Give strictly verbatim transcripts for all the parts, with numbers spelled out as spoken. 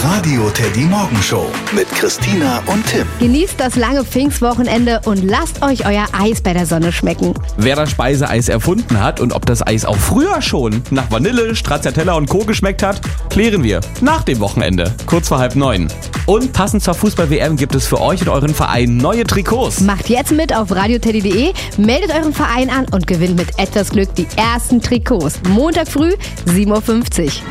Radio Teddy Morgenshow mit Christina und Tim. Genießt das lange Pfingstwochenende und lasst euch euer Eis bei der Sonne schmecken. Wer das Speiseeis erfunden hat und ob das Eis auch früher schon nach Vanille, Stracciatella und Co. geschmeckt hat, klären wir nach dem Wochenende, kurz vor halb neun. Und passend zur Fußball-W M gibt es für euch und euren Verein neue Trikots. Macht jetzt mit auf radioteddy punkt de, meldet euren Verein an und gewinnt mit etwas Glück die ersten Trikots. Montag früh, sieben Uhr fünfzig.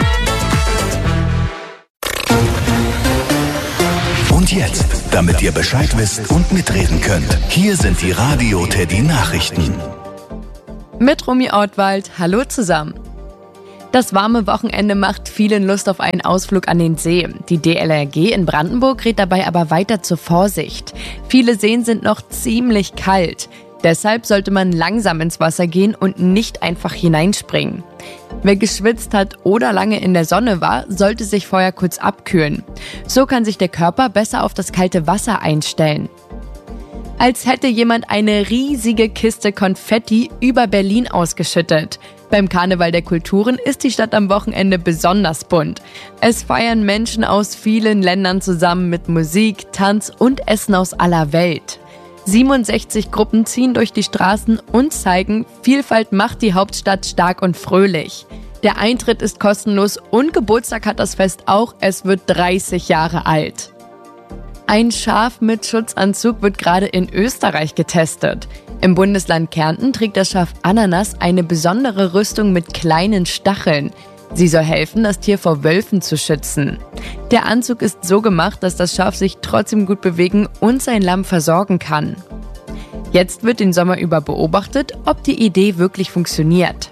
Und jetzt, damit ihr Bescheid wisst und mitreden könnt, hier sind die Radio Teddy Nachrichten. Mit Romy Ortwald, hallo zusammen. Das warme Wochenende macht vielen Lust auf einen Ausflug an den See. Die D L R G in Brandenburg rät dabei aber weiter zur Vorsicht. Viele Seen sind noch ziemlich kalt. Deshalb sollte man langsam ins Wasser gehen und nicht einfach hineinspringen. Wer geschwitzt hat oder lange in der Sonne war, sollte sich vorher kurz abkühlen. So kann sich der Körper besser auf das kalte Wasser einstellen. Als hätte jemand eine riesige Kiste Konfetti über Berlin ausgeschüttet. Beim Karneval der Kulturen ist die Stadt am Wochenende besonders bunt. Es feiern Menschen aus vielen Ländern zusammen mit Musik, Tanz und Essen aus aller Welt. siebenundsechzig Gruppen ziehen durch die Straßen und zeigen, Vielfalt macht die Hauptstadt stark und fröhlich. Der Eintritt ist kostenlos und Geburtstag hat das Fest auch, es wird dreißig Jahre alt. Ein Schaf mit Schutzanzug wird gerade in Österreich getestet. Im Bundesland Kärnten trägt das Schaf Ananas eine besondere Rüstung mit kleinen Stacheln. Sie soll helfen, das Tier vor Wölfen zu schützen. Der Anzug ist so gemacht, dass das Schaf sich trotzdem gut bewegen und sein Lamm versorgen kann. Jetzt wird den Sommer über beobachtet, ob die Idee wirklich funktioniert.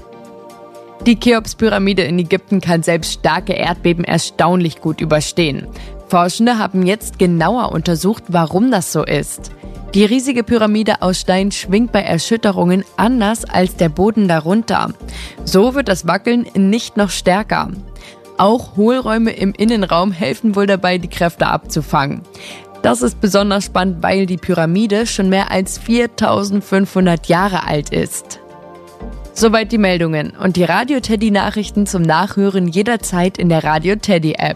Die Cheops-Pyramide in Ägypten kann selbst starke Erdbeben erstaunlich gut überstehen. Forschende haben jetzt genauer untersucht, warum das so ist. Die riesige Pyramide aus Stein schwingt bei Erschütterungen anders als der Boden darunter. So wird das Wackeln nicht noch stärker. Auch Hohlräume im Innenraum helfen wohl dabei, die Kräfte abzufangen. Das ist besonders spannend, weil die Pyramide schon mehr als viertausendfünfhundert Jahre alt ist. Soweit die Meldungen und die Radio Teddy Nachrichten zum Nachhören jederzeit in der Radio Teddy App.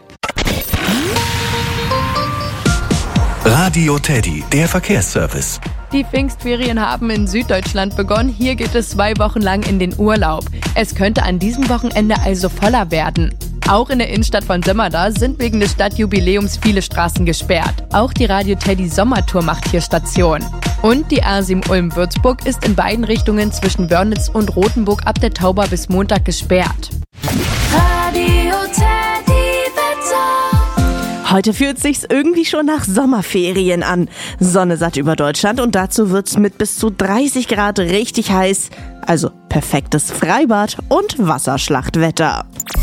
Radio Teddy, der Verkehrsservice. Die Pfingstferien haben in Süddeutschland begonnen. Hier geht es zwei Wochen lang in den Urlaub. Es könnte an diesem Wochenende also voller werden. Auch in der Innenstadt von Sömmerda sind wegen des Stadtjubiläums viele Straßen gesperrt. Auch die Radio Teddy Sommertour macht hier Station. Und die A sieben Ulm-Würzburg ist in beiden Richtungen zwischen Wörnitz und Rothenburg ab der Tauber bis Montag gesperrt. Radio Teddy Wetter. Heute fühlt sich's irgendwie schon nach Sommerferien an. Sonne satt über Deutschland und dazu wird's mit bis zu dreißig Grad richtig heiß. Also perfektes Freibad und Wasserschlachtwetter.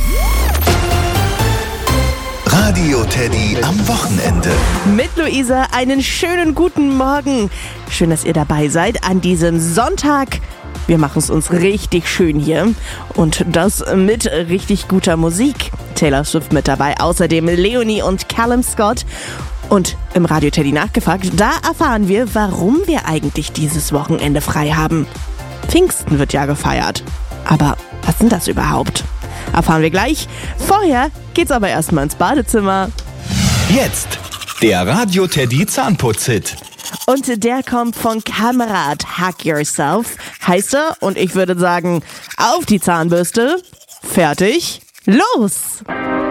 Radio Teddy am Wochenende. Mit Luisa einen schönen guten Morgen. Schön, dass ihr dabei seid an diesem Sonntag. Wir machen es uns richtig schön hier und das mit richtig guter Musik. Taylor Swift mit dabei, außerdem Leonie und Callum Scott. Und im Radio Teddy nachgefragt, da erfahren wir, warum wir eigentlich dieses Wochenende frei haben. Pfingsten wird ja gefeiert. Aber was sind das überhaupt? Erfahren wir gleich. Vorher geht's aber erstmal ins Badezimmer. Jetzt der Radio Teddy Zahnputz-Hit. Und der kommt von Kamerad Hack Yourself, heißt er. Und ich würde sagen, auf die Zahnbürste, fertig, los!